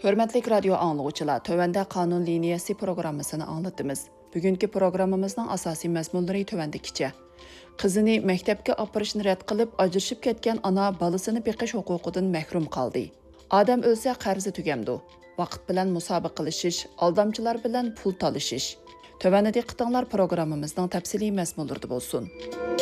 Hörmətli radio anlıqçılar, tövəndə qanun liniyası proqramısını anlatdığımız. Bugünkü proqramımızın asasi məzmunları tövəndəkiçə. Qızını məktəbə aparışını rədd qılıb, ajrışıb ketgan ana balasını beqish huquqidan məhrum qaldı. Adam ölsə qarzi tügəmdi. Vaqt bilan musobaqa qilishish, aldamchilar bilan pul talashish. Tövəndə diqqətinizlər proqramımızın təfsili məzmunları bolsun.